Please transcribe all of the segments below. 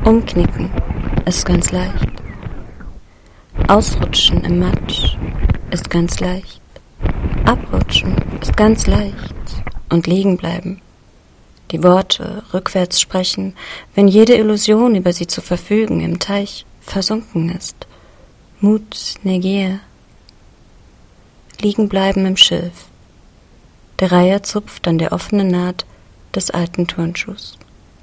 Umknicken ist ganz leicht. Ausrutschen im Matsch ist ganz leicht. Abrutschen ist ganz leicht. Und liegen bleiben. Die Worte rückwärts sprechen, wenn jede Illusion, über sie zu verfügen, im Teich versunken ist. Mut negier. Liegen bleiben im Schilf. Der Reiher zupft an der offenen Naht des alten Turnschuhs.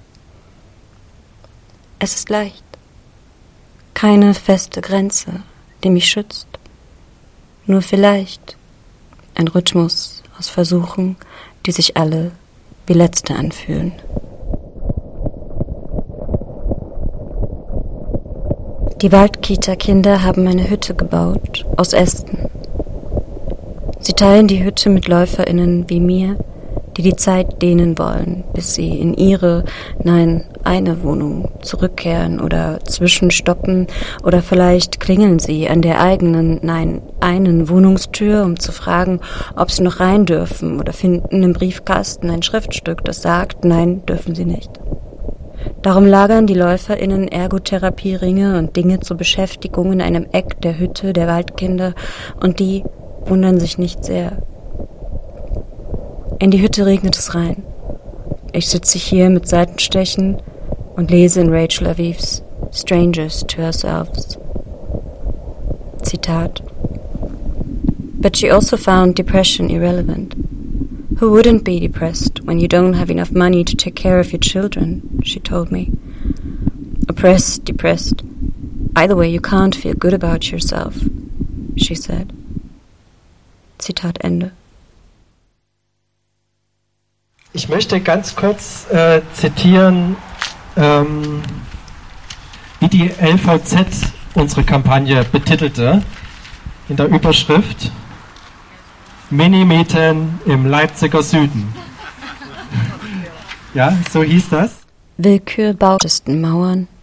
Es ist leicht. Keine feste Grenze, die mich schützt. Nur vielleicht ein Rhythmus aus Versuchen, die sich alle wie letzte anfühlen. Die Waldkita-Kinder haben eine Hütte gebaut, aus Ästen. Sie teilen die Hütte mit LäuferInnen wie mir, die die Zeit dehnen wollen, bis sie in ihre, nein, eine Wohnung zurückkehren oder zwischenstoppen oder vielleicht klingeln sie an der eigenen, nein, einen Wohnungstür, um zu fragen, ob sie noch rein dürfen oder finden im Briefkasten ein Schriftstück, das sagt, nein, dürfen sie nicht. Darum lagern die LäuferInnen Ergotherapie-Ringe und Dinge zur Beschäftigung in einem Eck der Hütte der Waldkinder und die wundern sich nicht sehr. In die Hütte regnet es rein. Ich sitze hier mit Seitenstechen und lese in Rachel Avivs Strangers to Ourselves. Zitat: But she also found depression irrelevant. Who wouldn't be depressed when you don't have enough money to take care of your children, she told me. Oppressed, depressed. Either way, you can't feel good about yourself, she said. Zitat Ende. Ich möchte ganz kurz zitieren, wie die LVZ unsere Kampagne betitelte, in der Überschrift Minimieten im Leipziger Süden. Ja, so hieß das. Willkür bautesten Mauern,